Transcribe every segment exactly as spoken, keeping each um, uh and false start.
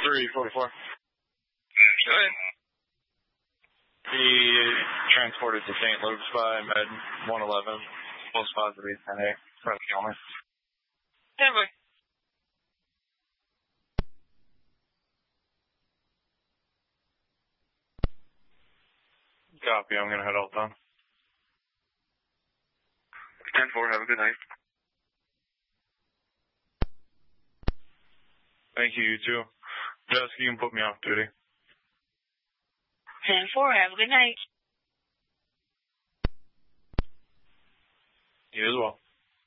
three forty-four. Go ahead. He transported to Saint Luke's by Med one eleven. Most positive ten A. Press only. ten boy. Copy, I'm going to head out then. ten four, have a good night. Thank you, you too. Jessica, you can put me off duty. ten four, have a good night. You as well.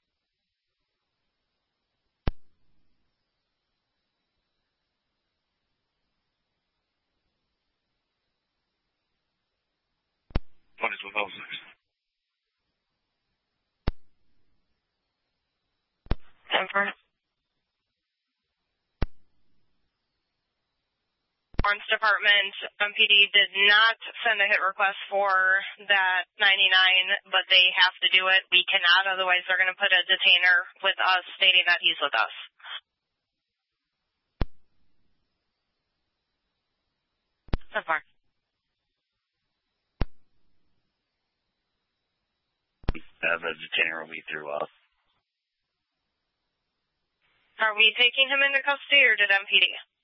twenty-two oh six. ten four. Lawrence Department, M P D did not send a hit request for that ninety-nine, but they have to do it. We cannot, otherwise they're going to put a detainer with us stating that he's with us. So far. Uh, the detainer will be through us. Are we taking him into custody or did M P D?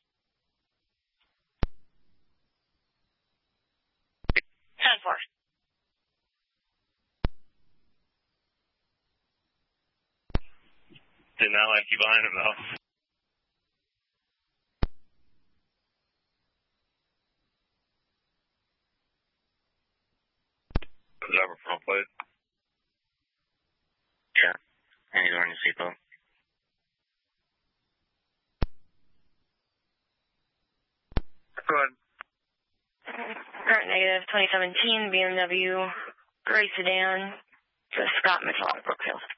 ten four. Did not like you behind him, though. Driver front plate. Yeah. And he's wearing your seatbelt. Go ahead. Current negative twenty seventeen B M W gray sedan to Scott Mitchell, Brookfield.